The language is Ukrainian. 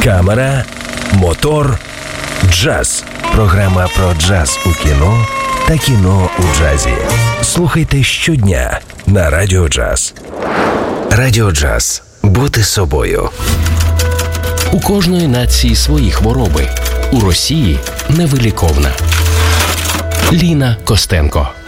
камера, мотор, джаз. Програма про джаз у кіно та кіно у джазі. Слухайте щодня на Радіо Джаз. Радіо Джаз. Бути собою. У кожної нації свої хвороби. У Росії невиліковна. Ліна Костенко.